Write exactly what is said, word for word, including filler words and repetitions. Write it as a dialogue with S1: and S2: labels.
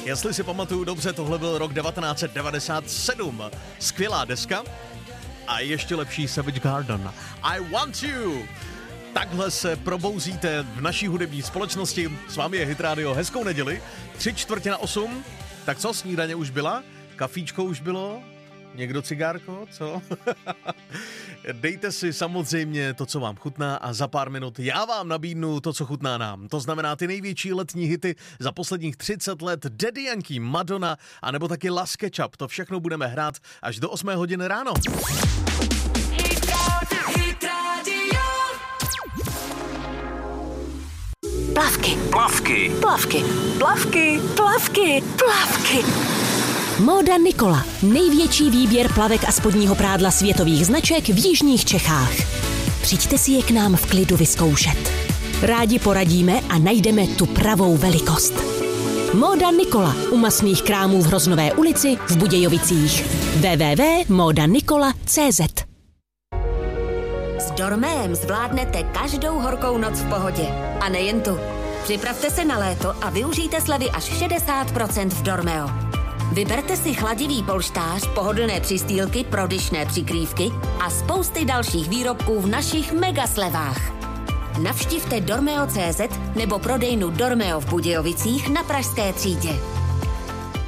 S1: Jestli si pamatuju dobře, tohle byl rok devatenáct set devadesát sedm. Skvělá deska a ještě lepší Savage Garden. I Want You. Takhle se probouzíte v naší hudební společnosti. S vámi je Hit Radio. Hezkou neděli. Tři čtvrtě na osm. Tak co, snídaně už byla? Kafíčko už bylo? Někdo cigárko? Co? Dejte si samozřejmě to, co vám chutná a za pár minut já vám nabídnu to, co chutná nám. To znamená ty největší letní hity za posledních třicet let, Daddy Yankee, Madonna a nebo taky Las Ketchup. To všechno budeme hrát až do osmé hodiny ráno.
S2: Plavky.
S3: Plavky.
S2: Plavky. Plavky. Plavky. Plavky. Móda Nikola. Největší výběr plavek a spodního prádla světových značek v jižních Čechách. Přijďte si je k nám v klidu vyzkoušet. Rádi poradíme a najdeme tu pravou velikost. Móda Nikola u masných krámů v Hroznové ulici v Budějovicích. w w w tečka móda nikola tečka cé zet. S Dormeem zvládnete každou horkou noc v pohodě. A nejen tu. Připravte se na léto a využijte slevy až šedesát procent v Dormeo. Vyberte si chladivý polštář, pohodlné přistýlky, prodyšné přikrývky a spousty dalších výrobků v našich mega slevách. Navštivte dormeo tečka cé zet nebo prodejnu Dormeo v Budějovicích na Pražské třídě.